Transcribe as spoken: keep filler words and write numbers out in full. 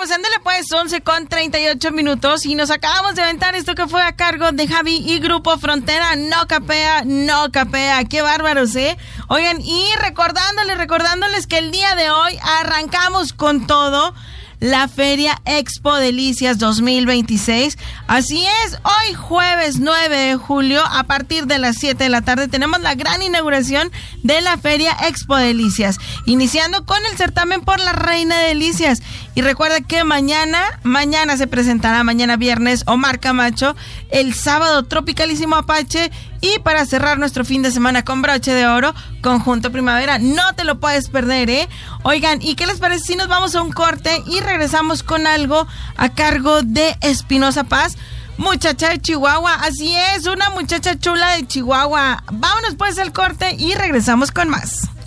pues ándale pues, once con treinta y ocho minutos y nos acabamos de aventar esto que fue a cargo de Javi y Grupo Frontera. No capea, no capea, qué bárbaros, ¿eh? Oigan, y recordándoles, recordándoles que el día de hoy arrancamos con todo la Feria Expo Delicias dos mil veintiséis. Así es, hoy jueves nueve de julio, a partir de las siete de la tarde, tenemos la gran inauguración de la Feria Expo Delicias, iniciando con el certamen por la Reina de Delicias. Y recuerda que mañana, mañana se presentará, mañana viernes, Omar Camacho, el sábado Tropicalísimo Apache, y para cerrar nuestro fin de semana con broche de oro, Conjunto Primavera. No te lo puedes perder, ¿eh? Oigan, ¿y qué les parece si nos vamos a un corte y regresamos con algo a cargo de Espinosa Paz? Muchacha de Chihuahua, así es, una muchacha chula de Chihuahua. Vámonos pues al corte y regresamos con más.